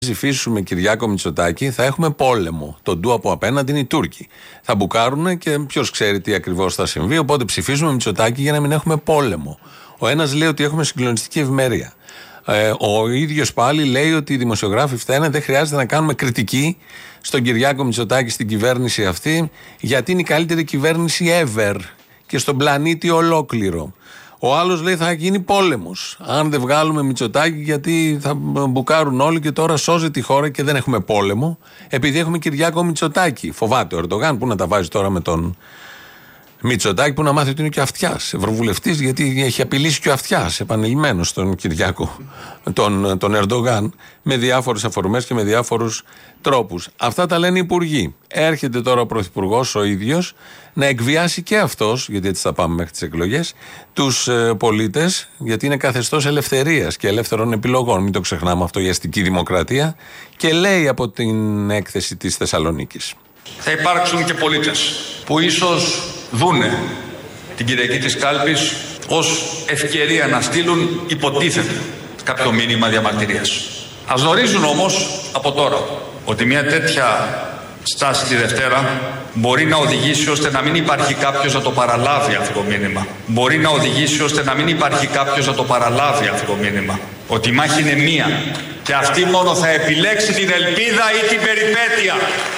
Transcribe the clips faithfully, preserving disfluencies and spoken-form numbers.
ψηφίσουμε Κυριάκο Μητσοτάκη, θα έχουμε πόλεμο. Το ντου από απέναντι είναι οι Τούρκοι. Θα μπουκάρουνε και ποιος ξέρει τι ακριβώς θα συμβεί. Οπότε ψηφίζουμε Μητσοτάκη για να μην έχουμε πόλεμο. Ο ένας λέει ότι έχουμε συγκλονιστική ευημερία. Ε, ο ίδιος πάλι λέει ότι οι δημοσιογράφοι φταίνε, δεν χρειάζεται να κάνουμε κριτική στον Κυριάκο Μητσοτάκη, στην κυβέρνηση αυτή, γιατί είναι η καλύτερη κυβέρνηση ever και στον πλανήτη ολόκληρο. Ο άλλος λέει θα γίνει πόλεμος αν δεν βγάλουμε Μητσοτάκη, γιατί θα μπουκάρουν όλοι και τώρα σώζει τη χώρα και δεν έχουμε πόλεμο επειδή έχουμε Κυριάκο Μητσοτάκη. Φοβάται ο Ερντογάν που να τα βάζει τώρα με τον Μητσοτάκη, που να μάθει ότι είναι και ο Αυτιάς ευρωβουλευτής, γιατί έχει απειλήσει και ο Αυτιάς επανειλημμένος τον Κυριάκο, τον, τον Ερντογάν, με διάφορες αφορμές και με διάφορους τρόπους. Αυτά τα λένε οι υπουργοί. Έρχεται τώρα ο πρωθυπουργός ο ίδιος να εκβιάσει και αυτός, γιατί έτσι θα πάμε μέχρι τις εκλογές, τους ε, πολίτες, γιατί είναι καθεστώς ελευθερίας και ελεύθερων επιλογών. Μην το ξεχνάμε αυτό, η αστική δημοκρατία. Και λέει από την έκθεση της Θεσσαλονίκης. Θα υπάρξουν και πολίτες που ίσως δούνε την Κυριακή της Κάλπης ως ευκαιρία να στείλουν υποτίθεται κάποιο μήνυμα διαμαρτυρίας. Ας γνωρίζουν όμως από τώρα ότι μια τέτοια στάση τη Δευτέρα μπορεί να οδηγήσει ώστε να μην υπάρχει κάποιος να το παραλάβει αυτό το μήνυμα. Μπορεί να οδηγήσει ώστε να μην υπάρχει κάποιος να το παραλάβει αυτό το μήνυμα. Ότι η μάχη είναι μία και αυτή μόνο θα επιλέξει την ελπίδα ή την περιπέτεια.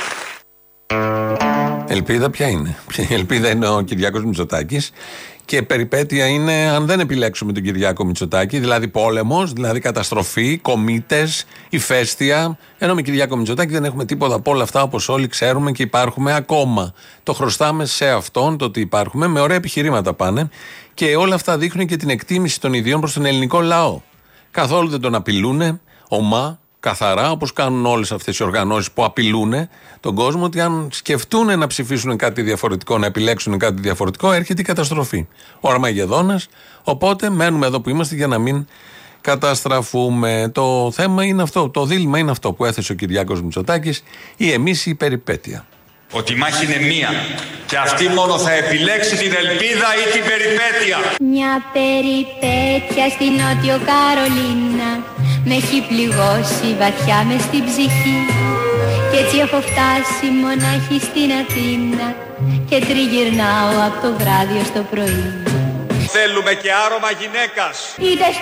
Ελπίδα ποια είναι? Η ελπίδα είναι ο Κυριάκος Μητσοτάκης και περιπέτεια είναι αν δεν επιλέξουμε τον Κυριάκο Μητσοτάκη, δηλαδή πόλεμος, δηλαδή καταστροφή, κομίτες, ηφαίστεια. Ενώ με Κυριάκο Μητσοτάκη δεν έχουμε τίποτα από όλα αυτά, όπως όλοι ξέρουμε και υπάρχουμε ακόμα. Το χρωστάμε σε αυτόν το ότι υπάρχουμε, με ωραία επιχειρήματα πάνε και όλα αυτά δείχνουν και την εκτίμηση των ιδίων προς τον ελληνικό λαό. Καθόλου δεν τον απειλούνε, ομά, καθαρά, όπως κάνουν όλες αυτές οι οργανώσεις που απειλούν τον κόσμο, ότι αν σκεφτούν να ψηφίσουν κάτι διαφορετικό, να επιλέξουν κάτι διαφορετικό, έρχεται η καταστροφή. Ο Αρμαγεδόνας. Οπότε μένουμε εδώ που είμαστε για να μην καταστραφούμε. Το θέμα είναι αυτό, το δίλημμα είναι αυτό που έθεσε ο Κυριάκος Μητσοτάκης, ή εμείς ή η περιπέτεια. Ότι η μάχη είναι μία και αυτή μόνο θα επιλέξει την ελπίδα ή την περιπέτεια. Μια περιπέτεια στη Νότιο Καρολίνα με έχει πληγώσει βαθιά μες στην ψυχή. Κι έτσι έχω φτάσει μονάχη στην Αθήνα και τριγυρνάω από το βράδυ ως το πρωί. Θέλουμε και άρωμα γυναίκας. Είτε